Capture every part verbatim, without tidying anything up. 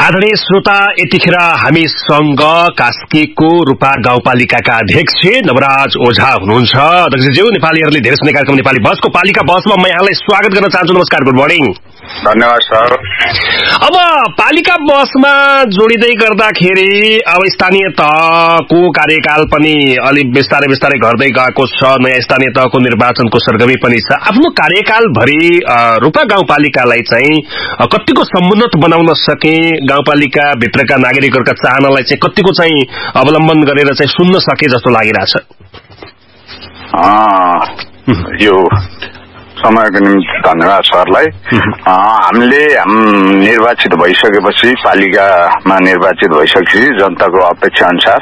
आदरणीय श्रोता, यतिखेर हामीसँग कास्कीको रूपा गाउँपालिकाका अध्यक्ष नवराज ओझा हुनुहुन्छ। अध्यक्षज्यू, नेपालीहरूले धेरै सुन्ने कार्यक्रम नेपाली बसको पालिका बसमा म यहाँलाई स्वागत गर्न चाहन्छु। नमस्कार, गुड मर्निङ। धन्यवाद सर। अब पालिका बसमा जोडिँदै गर्दाखेरि अब स्थानीय तहको कार्यकाल पनि अलि बिस्तारै बिस्तारै घट्दै गएको छ। नयाँ स्थानीय तहको निर्वाचनको सरगर्मी पनि छ। आफ्नो कार्यकालभरि रूपा गाउँपालिकालाई चाहिँ कतिको समुन्नत बनाउन सके, गाउँपालिका भित्रका नागरिकहरूका चाहनालाई चाहिँ कतिको चाहिँ अवलम्बन गरेर चाहिँ सुन्न सके जस्तो लागिरहेछ? यो समयको निम्ति धन्यवाद सरलाई। हामीले निर्वाचित भइसकेपछि, पालिकामा निर्वाचित भइसकेपछि जनताको अपेक्षा अनुसार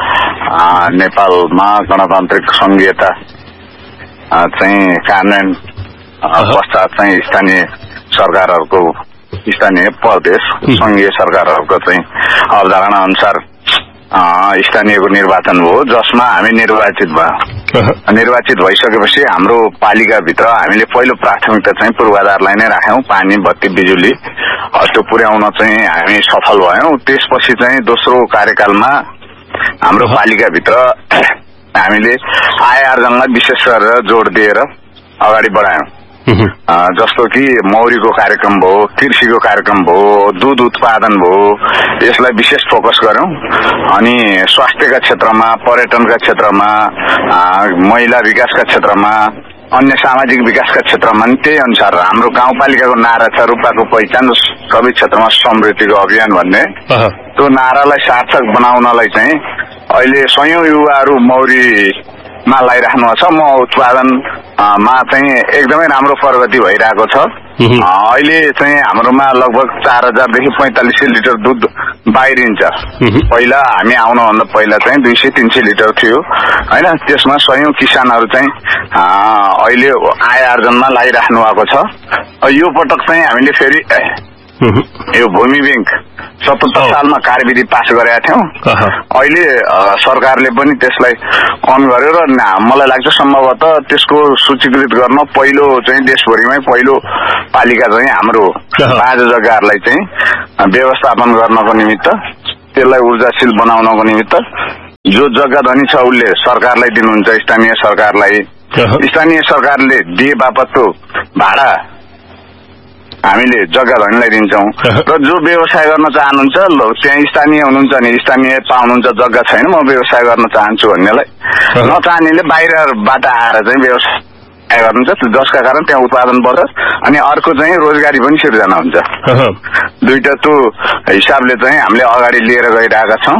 नेपालमा गणतान्त्रिक संघीयता चाहिँ कार्यान्वयन पश्चात चाहिँ स्थानीय सरकारहरूको, स्थानीय प्रदेश संघीय सरकारहरूको चाहिँ अवधारणा अनुसार स्थानीयको निर्वाचन हो, जसमा हामी निर्वाचित भयो। निर्वाचित भइसकेपछि हाम्रो पालिकाभित्र हामीले पहिलो प्राथमिकता चाहिँ पूर्वाधारलाई नै राख्यौं। पानी, बत्ती, बिजुली त्यो पुर्याउन चाहिँ हामी सफल भयौं। त्यसपछि चाहिँ दोस्रो कार्यकालमा हाम्रो पालिकाभित्र हामीले आय आर्जनलाई विशेष गरेर जोड दिएर अगाडि बढायौं। जस्तो कि मौरीको कार्यक्रम भयो, कृषिको कार्यक्रम भयो, दूध उत्पादन भयो, यसलाई विशेष फोकस गर्यौं। अनि स्वास्थ्यका क्षेत्रमा, पर्यटनका क्षेत्रमा, महिला विकासका क्षेत्रमा, अन्य सामाजिक विकासका क्षेत्रमा पनि त्यही अनुसार हाम्रो गाउँपालिकाको नारा छ, रूपाको पहिचान सबै क्षेत्रमा समृद्धिको अभियान भन्ने। त्यो नारालाई सार्थक बनाउनलाई चाहिँ अहिले सयौं युवाहरू मौरीमा लगाइराख्नु छ। म उत्पादन मा चाहिँ एकदमै राम्रो प्रगति भइरहेको छ। अहिले चाहिँ हाम्रोमा लगभग चार हजारदेखि पैंतालिस सय लिटर दुध बाहिरिन्छ। पहिला हामी आउनुभन्दा पहिला चाहिँ दुई सय तीन सय लिटर थियो होइन। त्यसमा सयौं किसानहरू चाहिँ अहिले आय आर्जनमा लगाइराख्नु भएको छ। यो पटक चाहिँ हामीले फेरि यो भूमि ब्याङ्क सतहत्तर सालमा कार्यविधि पास गरेका थियौं। अहिले सरकारले पनि त्यसलाई अन गर्यो र मलाई लाग्छ सम्भवतः त्यसको सूचीकृत गर्न पहिलो चाहिँ देशभरिमै पहिलो पालिका चाहिँ हाम्रो बाँझो जग्गाहरूलाई चाहिँ व्यवस्थापन गर्नको निमित्त, त्यसलाई ऊर्जाशील बनाउनको निमित्त जो जग्गा धनी छ उसले सरकारलाई दिनुहुन्छ, स्थानीय सरकारलाई। स्थानीय सरकारले दिए बापतको भाडा हामीले जग्गा धनीलाई दिन्छौं। र जो व्यवसाय गर्न चाहनुहुन्छ, त्यहाँ स्थानीय हुनुहुन्छ नि स्थानीय पाउनुहुन्छ, जग्गा छैन म व्यवसाय गर्न चाहन्छु भन्नेलाई, नचाहनेले बाहिरबाट आएर चाहिँ व्यवसाय गर्नुहुन्छ, जसका कारण त्यहाँ उत्पादन बढ्छ अनि अर्को चाहिँ रोजगारी पनि सिर्जना हुन्छ। दुईटा त्यो हिसाबले चाहिँ हामीले अगाडि लिएर गइरहेका छौं।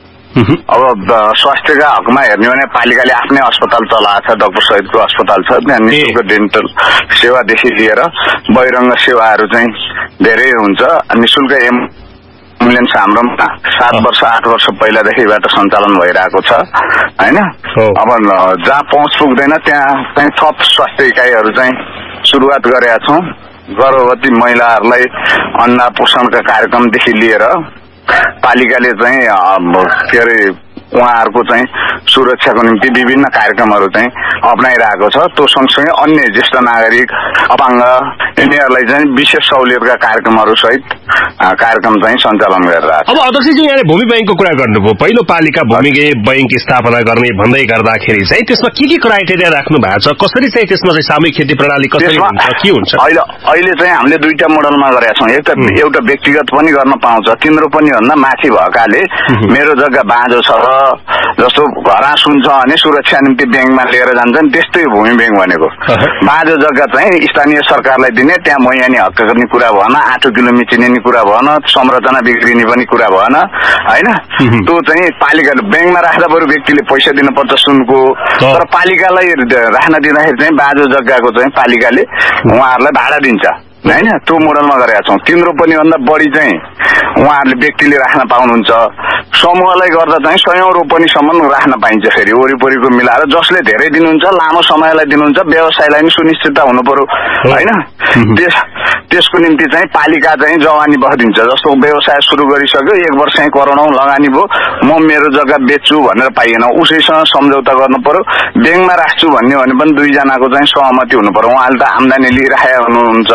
अब स्वास्थ्यका हकमा हेर्ने भने पालिकाले आफ्नै अस्पताल चलाएको छ, डाक्टर सहितको अस्पताल छ। त्यहाँ निःशुल्क डेन्टल सेवादेखि लिएर बहिरङ्ग सेवाहरू चाहिँ धेरै हुन्छ। निःशुल्क एम्बुलेन्स हाम्रोमा सात वर्ष आठ वर्ष पहिलादेखिबाट सञ्चालन भइरहेको छ होइन। अब जहाँ पहुँच पुग्दैन त्यहाँ चाहिँ थप स्वास्थ्य इकाइहरू चाहिँ सुरुवात गरेका छौं। गर्भवती महिलाहरूलाई अन्ना पोषणका कार्यक्रमदेखि लिएर पालिकाले चाहिँ के अरे उहाँहरूको चाहिँ सुरक्षाको निम्ति विभिन्न कार्यक्रमहरू चाहिँ अप्नाइरहेको छ। त्यो सँगसँगै अन्य ज्येष्ठ नागरिक, अपाङ्ग यिनीहरूलाई चाहिँ विशेष सहुलियतका कार्यक्रमहरू सहित कार्यक्रम चाहिँ सञ्चालन गरिरहेको छ। अब अध्यक्षजी, यहाँले भूमि ब्याङ्कको कुरा गर्नुभयो। पहिलो पालिका भूमि ब्याङ्क स्थापना गर्ने भन्दै गर्दाखेरि चाहिँ त्यसमा के के क्राइटेरिया राख्नु भएको छ? कसरी चाहिँ त्यसमा चाहिँ सामूहिक खेती प्रणाली कसरी हुन्छ, के हुन्छ? अहिले अहिले चाहिँ हामीले दुईटा मोडलमा गरेका छौँ। एक त एउटा व्यक्तिगत पनि गर्न पाउँछ, तिम्रो पनि भन्दा माथि भएकाले मेरो जग्गा बाँझो छ जस्तो घरास हुन्छ भने सुरक्षा निम्ति ब्याङ्कमा लिएर जान्छन्, त्यस्तै भूमि ब्याङ्क भनेको। बाँझो जग्गा चाहिँ स्थानीय सरकारलाई दिने, त्यहाँ मैयानी हक गर्ने कुरा भएन, आठो किलो मिचिने कुरा भएन, संरचना बिग्रिने पनि कुरा भएन होइन। त्यो चाहिँ पालिकाले ब्याङ्कमा राख्दा बरु व्यक्तिले पैसा दिनुपर्छ सुनको, तर पालिकालाई राख्न दिँदाखेरि चाहिँ बाँझो जग्गाको चाहिँ पालिकाले उहाँहरूलाई भाडा दिन्छ होइन। त्यो मोडलमा गरेका छौँ। तिम्रो पनि भन्दा बढी चाहिँ उहाँहरूले व्यक्तिले राख्न पाउनुहुन्छ। समूहलाई गर्दा चाहिँ सयौं रोपनीसम्म राख्न पाइन्छ। फेरि वरिपरिको मिलाएर जसले धेरै दिनुहुन्छ, लामो समयलाई दिनुहुन्छ, व्यवसायलाई पनि सुनिश्चितता हुनु पर्यो होइन। त्यस त्यसको निम्ति चाहिँ पालिका चाहिँ जवानी बखदिन्छ। जस्तो व्यवसाय सुरु गरिसक्यो, एक वर्ष चाहिँ करोडौं लगानी भयो, म मेरो जग्गा बेच्छु भनेर पाइएन, उसैसँग सम्झौता गर्नु पर्यो। ब्याङ्कमा राख्छु भन्ने भने पनि दुईजनाको चाहिँ सहमति हुनु पर्यो। उहाँले त आम्दानी लिइराखेका हुनुहुन्छ होइन।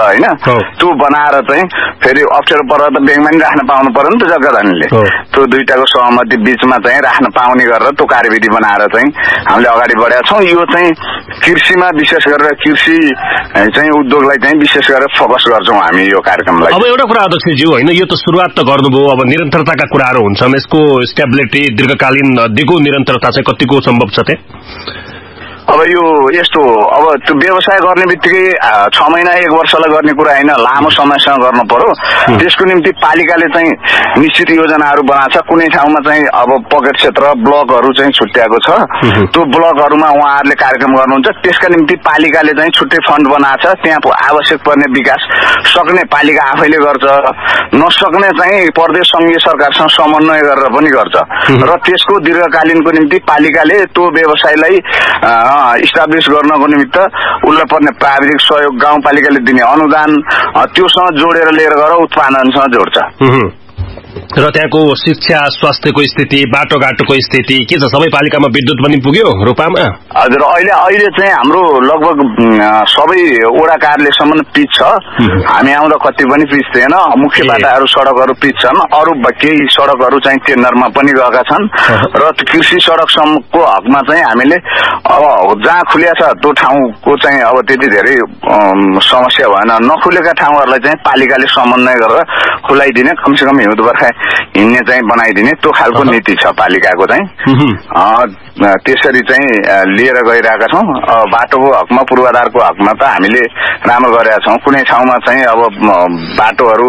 त्यो बनाएर चाहिँ फेरि अप्ठ्यारो परेर त ब्याङ्कमा नि राख्न पाउनु पर्यो नि त जग्गा धनीले त्यो दुईटाको सहमति बीचमा चाहिँ राख्न पाउने गरेर त्यो कार्यविधि बनाएर चाहिँ हामीले अगाडि बढाएका छौँ। यो चाहिँ कृषिमा विशेष गरेर कृषि चाहिँ उद्योगलाई चाहिँ विशेष गरेर फोकस गर्छौँ हामी यो कार्यक्रमलाई। अब एउटा कुरा अध्यक्षज्यू होइन, यो त सुरुवात त गर्नुभयो, अब निरन्तरताका कुराहरू हुन्छन्, यसको स्टेबिलिटी दीर्घकालीन दिगो निरन्तरता चाहिँ कतिको सम्भव छ त? अब यो यस्तो अब त्यो व्यवसाय गर्ने बित्तिकै छ महिना एक वर्षलाई गर्ने कुरा होइन, लामो समयसँग गर्नु पर्यो। त्यसको निम्ति पालिकाले चाहिँ निश्चित योजनाहरू बनाएको छ। कुनै ठाउँमा चाहिँ अब पकेट क्षेत्र ब्लकहरू चाहिँ छुट्याएको छ, त्यो ब्लकहरूमा उहाँहरूले कार्यक्रम गर्नुहुन्छ। त्यसका निम्ति पालिकाले चाहिँ छुट्टै फन्ड बनाएको छ। त्यहाँ आवश्यक पर्ने विकास सक्ने पालिका आफैले गर्छ, नसक्ने चाहिँ प्रदेश संघीय सरकारसँग समन्वय गरेर पनि गर्छ र त्यसको दीर्घकालीनको निम्ति पालिकाले त्यो व्यवसायलाई इस्टाब्लिस गर्नको निमित्त उसलाई पर्ने प्राविधिक सहयोग गाउँपालिकाले दिने अनुदान त्योसँग जोडेर लिएर गएर उत्पादनसँग जोड्छ। र त्यहाँको शिक्षा स्वास्थ्यको स्थिति बाटोघाटोको स्थिति के छ? सबै पालिकामा विद्युत पनि पुग्यो रूपामा? हजुर, अहिले अहिले चाहिँ हाम्रो लगभग सबै वडा कार्यालयसम्म पिच छ। हामी आउँदा कति पनि पिच थिएन। मुख्य बाटाहरू सडकहरू पिच छन्, अरू केही सडकहरू चाहिँ टेन्डरमा पनि गएका छन् र कृषि सडकसम्मको हकमा चाहिँ हामीले अब जहाँ खुल्या छ त्यो ठाउँको चाहिँ अब त्यति धेरै समस्या भएन। नखुलेका ठाउँहरूलाई चाहिँ पालिकाले समन्वय गरेर खुलाइदिने, कमसेकम हिउँद बर्खा हिँड्ने चाहिँ बनाइदिने त्यो खालको नीति छ पालिकाको चाहिँ। त्यसरी चाहिँ लिएर गइरहेका छौँ। बाटोको हकमा पूर्वाधारको हकमा त हामीले राम्रो गरेका छौँ। कुनै ठाउँमा चाहिँ अब बाटोहरू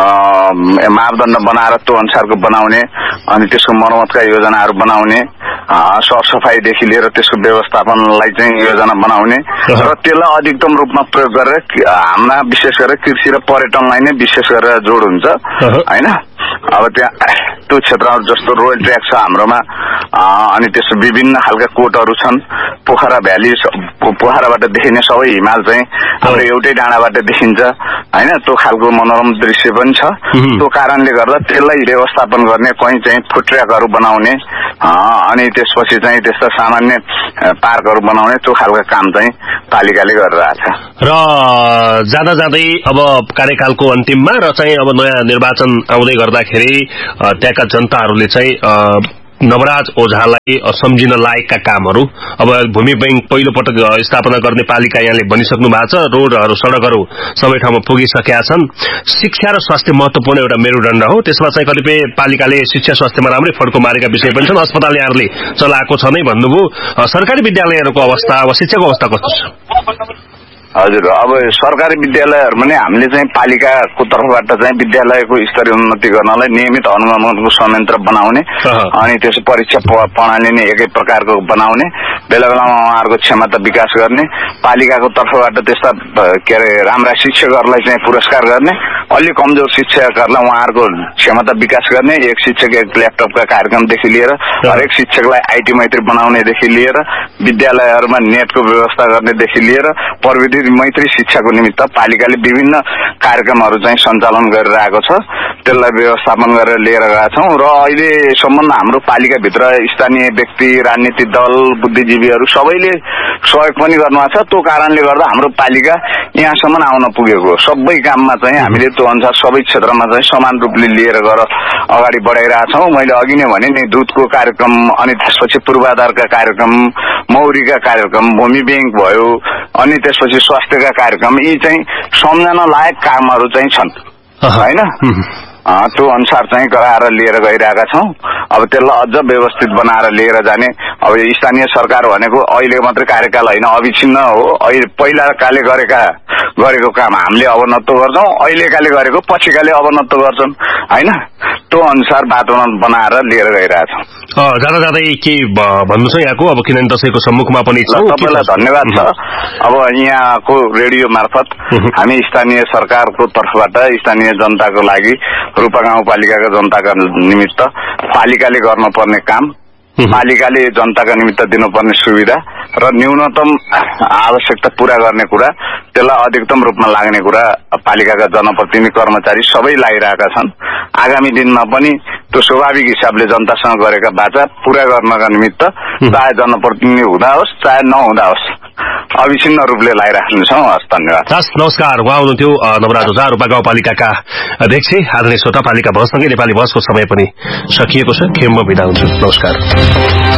मापदण्ड बनाएर त्यो अनुसारको बनाउने अनि त्यसको मर्मतका योजनाहरू बनाउने, सरसफाइदेखि लिएर त्यसको व्यवस्थापनलाई चाहिँ योजना बनाउने र त्यसलाई अधिकतम रूपमा प्रयोग गरेर हाम्रा विशेष गरेर कृषि र पर्यटनलाई नै विशेष गरेर जोड हुन्छ होइन। अब त्यहाँ त्यो क्षेत्रहरू जस्तो रोयल ट्र्याक छ हाम्रोमा, अनि त्यसको विभिन्न खालका कोटहरू छन्। पोखरा भ्याली पोखराबाट देखिने सबै हिमाल चाहिँ हाम्रो एउटै डाँडाबाट देखिन्छ होइन, त्यो खालको मनोरम दृश्य पनि छ। त्यो कारणले गर्दा त्यसलाई व्यवस्थापन गर्ने, कहीँ चाहिँ फुड ट्र्याकहरू बनाउने अनि त्यसपछि चाहिँ त्यस्ता सामान्य पार्कहरू बनाउने त्यो खालको काम चाहिँ पालिकाले गरिरहेछ। र जाँदा जाँदै अब कार्यकालको अन्तिममा र चाहिँ अब नयाँ निर्वाचन आउँदै गर्दाखेरि त्यहाँका जनताहरूले चाहिँ नवराज ओझालाई सम्झिन लायकका कामहरू, अब भूमि बैंक पहिलो पटक स्थापना गर्ने पालिका यहाँले भनिसक्नु भएको छ, रोडहरू सडकहरू सबै ठाउँमा पुगिसकेका छन्। शिक्षा र स्वास्थ्य महत्वपूर्ण एउटा मेरुदण्ड हो, त्यसमा चाहिँ कतिपय पालिकाले शिक्षा स्वास्थ्यमा राम्रै फड्को मारेका विषय पनि छन्। अस्पताल यहाँहरूले चलाएको छ नै भन्नुभयो। सरकारी विद्यालयहरूको अवस्था, अब शिक्षाको अवस्था कस्तो छ? हजुर, अब सरकारी विद्यालयहरूमा नै हामीले चाहिँ पालिकाको तर्फबाट चाहिँ विद्यालयको स्तरीय उन्नति गर्नलाई नियमित अनुगमनको संयन्त्र बनाउने अनि त्यसको परीक्षा प्रणाली नै एकै प्रकारको बनाउने, बेला बेलामा उहाँहरूको क्षमता विकास गर्ने, पालिकाको तर्फबाट त्यस्ता के अरे राम्रा शिक्षकहरूलाई चाहिँ पुरस्कार गर्ने, अलि कमजोर शिक्षकहरूलाई उहाँहरूको क्षमता विकास गर्ने, एक शिक्षक एक ल्यापटपका कार्यक्रमदेखि लिएर हरेक शिक्षकलाई आइटी मैत्री बनाउनेदेखि लिएर विद्यालयहरूमा नेटको व्यवस्था गर्नेदेखि लिएर प्रविधि मैत्री शिक्षाको निमित्त पालिकाले विभिन्न कार्यक्रमहरू चाहिँ सञ्चालन गरिरहेको छ। त्यसलाई व्यवस्थापन गरेर लिएर गएका छौँ र अहिलेसम्म हाम्रो पालिकाभित्र स्थानीय व्यक्ति, राजनीतिक दल, बुद्धिजीवीहरू सबैले सहयोग पनि गर्नुभएको छ। त्यो कारणले गर्दा हाम्रो पालिका यहाँसम्म आउन पुगेको। सबै काममा चाहिँ हामीले त्यो अनुसार सबै क्षेत्रमा चाहिँ समान रूपले लिएर गएर अगाडि बढाइरहेका छौँ। मैले अघि नै भने नि दुधको कार्यक्रम अनि त्यसपछि पूर्वाधारका कार्यक्रम, मौरीका कार्यक्रम, भूमि ब्याङ्क भयो अनि त्यसपछि स्वास्थ्यका कार्यक्रम, यी चाहिँ सम्झन लायक कामहरू चाहिँ छन् होइन। त्यो अनुसार चाहिँ गराएर लिएर गइरहेका छौँ। अब त्यसलाई अझ व्यवस्थित बनाएर लिएर जाने। अब स्थानीय सरकार भनेको अहिले मात्रै कार्यकाल होइन, अविच्छिन्न हो। अहिले पहिलाकाले गरेका गरेको काम हामीले अवनत्व गर्छौँ, अहिलेकाले गरेको पछिकाले अवनत्व गर्छन् होइन। त्यो अनुसार वातावरण बनाएर लिएर गइरहेछौँ। जाँदा जाँदै के भन्नु छ यहाँको? अब किनभने दशैंको सम्मुखमा पनि छ। तपाईँलाई धन्यवाद छ। अब यहाँको रेडियो मार्फत हामी स्थानीय सरकारको तर्फबाट स्थानीय जनताको लागि, रूपा गाउँपालिकाका जनताका निमित्त पालिकाले गर्नुपर्ने काम, पालिकाले जनताका निमित्त दिनुपर्ने सुविधा र न्यूनतम आवश्यकता पूरा गर्ने कुरा, त्यसलाई अधिकतम रूपमा लाग्ने कुरा पालिकाका जनप्रतिनिधि कर्मचारी सबै लागिरहेका छन्। आगामी दिनमा पनि त्यो स्वाभाविक हिसाबले जनतासँग गरेका बाचा पूरा गर्नका निमित्त चाहे जनप्रतिनिधि हुँदा होस् चाहे नहुँदा होस् अविच्छिन्न रूपले लगाइराख्नेछौँ। हस्, धन्यवाद। हस्, नमस्कार। उहाँ हुनुहुन्थ्यो नवराज ओझा, रूपा गाउँपालिकाका अध्यक्ष। आदरणीय श्रोता, पालिका बससँगै नेपाली बसको समय पनि सकिएको छ। खेममा बिदा हुन्छु। नमस्कार।